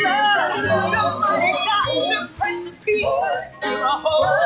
You're mighty God, the Prince of Peace. You're a holy